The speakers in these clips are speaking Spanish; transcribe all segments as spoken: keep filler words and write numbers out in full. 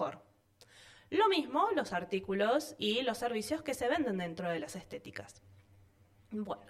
mejor. Lo mismo los artículos y los servicios que se venden dentro de las estéticas. Bueno,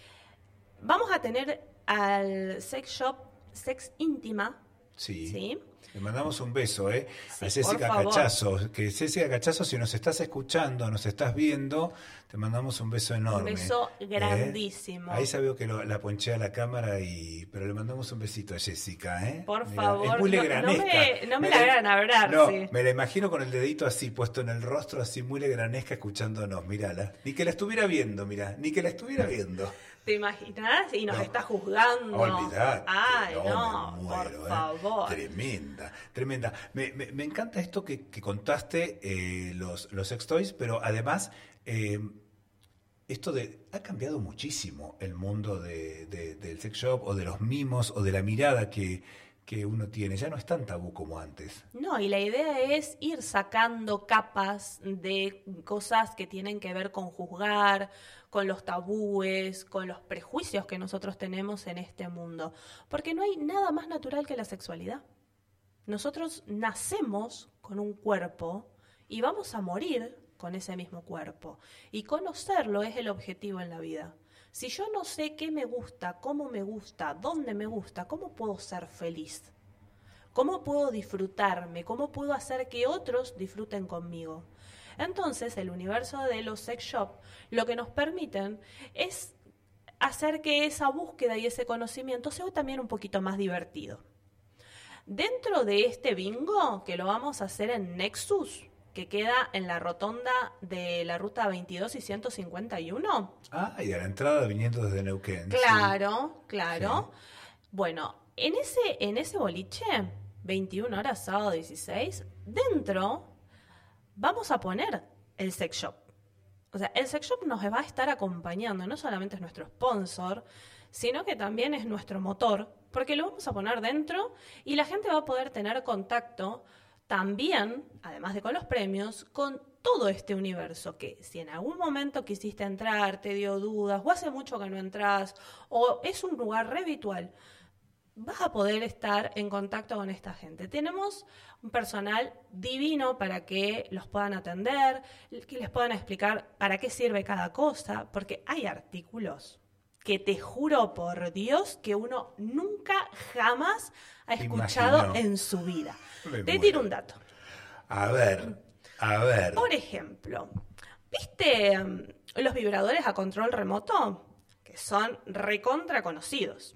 vamos a tener al sex shop Sex Íntima. Sí. ¿Sí? Le mandamos un beso, ¿eh? Sí, a Césica por favor. Cachazo. Que Césica Cachazo, si nos estás escuchando, nos estás viendo, te mandamos un beso enorme. Un beso ¿eh? grandísimo. Ahí sabía que lo, la ponché a la cámara, y pero le mandamos un besito a Jessica, ¿eh? Por Mirá, favor, es muy no, no legranesca. me, no me Me la la- hagan hablar. No, Sí. me la imagino con el dedito así puesto en el rostro, así muy legranesca, escuchándonos. Mirala. Ni que la estuviera viendo, mirá. Ni que la estuviera viendo. ¿Te imaginas? Y nos No. está juzgando. Olvidate. Ay, no, no, me muero, por ¿eh? favor. Tremenda, tremenda. Me, me, me encanta esto que, que contaste, eh, los, los sex toys, pero además, eh, esto de, ha cambiado muchísimo el mundo de, de- del sex shop, o de los mimos, o de la mirada que, que uno tiene. Ya no es tan tabú como antes. No, y la idea es ir sacando capas de cosas que tienen que ver con juzgar, con los tabúes, con los prejuicios que nosotros tenemos en este mundo. Porque no hay nada más natural que la sexualidad. Nosotros nacemos con un cuerpo y vamos a morir con ese mismo cuerpo. Y conocerlo es el objetivo en la vida. Si yo no sé qué me gusta, cómo me gusta, dónde me gusta, ¿cómo puedo ser feliz? ¿Cómo puedo disfrutarme? ¿Cómo puedo hacer que otros disfruten conmigo? Entonces, el universo de los sex shop lo que nos permiten es hacer que esa búsqueda y ese conocimiento sea también un poquito más divertido. Dentro de este bingo, que lo vamos a hacer en Nexus, que queda en la rotonda de la ruta veintidós y ciento cincuenta y uno. Ah, y a la entrada viniendo desde Neuquén. sí. Claro, claro. Bueno, en ese, en ese boliche, veintiuna horas, sábado dieciséis, dentro vamos a poner el sex shop. O sea, el sex shop nos va a estar acompañando, no solamente es nuestro sponsor, sino que también es nuestro motor, porque lo vamos a poner dentro y la gente va a poder tener contacto también, además de con los premios, con todo este universo que si en algún momento quisiste entrar, te dio dudas, o hace mucho que no entras, o es un lugar re habitual, vas a poder estar en contacto con esta gente. Tenemos un personal divino para que los puedan atender, que les puedan explicar para qué sirve cada cosa, porque hay artículos que te juro por Dios que uno nunca jamás ha escuchado Imaginó. en su vida. Me Te muero. tiro un dato. A ver, a ver. Por ejemplo, ¿viste um, los vibradores a control remoto? Que son recontra conocidos.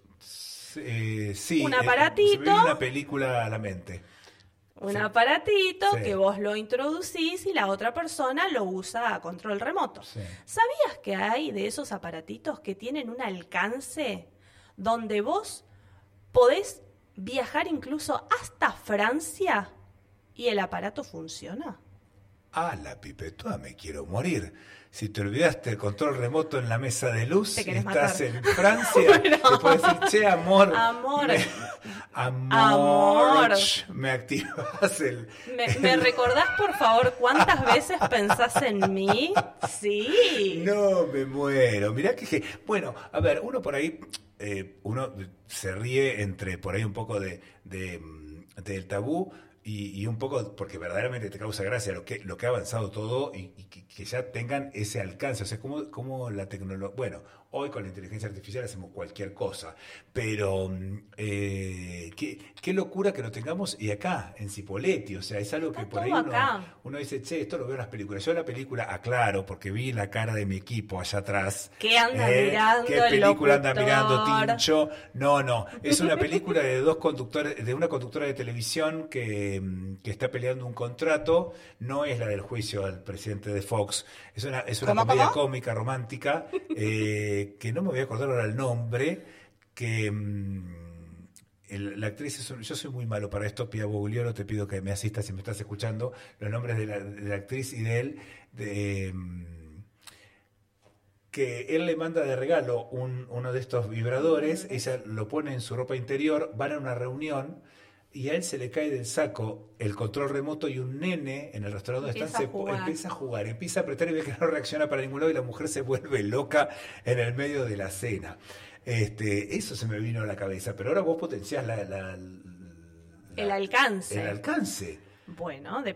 Eh, sí, Un eh, aparatito. se me viene una película a la mente. Un Sí. aparatito Sí. que vos lo introducís y la otra persona lo usa a control remoto. Sí. ¿Sabías que hay de esos aparatitos que tienen un alcance donde vos podés viajar incluso hasta Francia y el aparato funciona? Ah, la pipetúa, me quiero morir. Si te olvidaste el control remoto en la mesa de luz Te y querés estás matar. en Francia, Bueno. te puedes decir, che, amor. Amor. Me, amor. Amor. Me activas el... ¿Me, me recordás, por favor, cuántas veces pensás en mí? Sí. No, me muero. Mirá que... que- Bueno, a ver, uno por ahí, eh, uno se ríe entre por ahí un poco de, de, mm, del tabú y, y un poco porque verdaderamente te causa gracia lo que, lo que ha avanzado todo y, y que, que ya tengan ese alcance. O sea, como, como la tecnología... Bueno, hoy con la inteligencia artificial hacemos cualquier cosa, pero mm, eh, qué, qué locura que lo tengamos y acá, en Cipolletti. O sea, es algo que Está por ahí todo uno, acá. uno dice, che, esto lo veo en las películas. Yo la película aclaro porque vi la cara de mi equipo allá atrás. ¿Qué anda Eh, mirando ¿Qué el película anda locutor? mirando Tincho? No, no. Es una película de dos conductores, de una conductora de televisión que, mm, que está peleando un contrato. No es la del juicio al presidente de Fox. Es una, es una ¿Cómo, comedia cómo? cómica, romántica, eh, que no me voy a acordar ahora el nombre, que... mm, el- la actriz es un- yo soy muy malo para esto, Pia Bogliolo, te pido que me asistas si me estás escuchando, los nombres de la, de la actriz y de él, de, mm, que él le manda de regalo un- uno de estos vibradores, ella lo pone en su ropa interior, van a una reunión y a él se le cae del saco el control remoto y un nene en el restaurante donde Empieza están a se po- jugar. empieza a jugar, empieza a apretar y ve que no reacciona para ningún lado y la mujer se vuelve loca en el medio de la cena. Este, eso se me vino a la cabeza, pero ahora vos potenciás la, la- la- El alcance. el alcance. Bueno,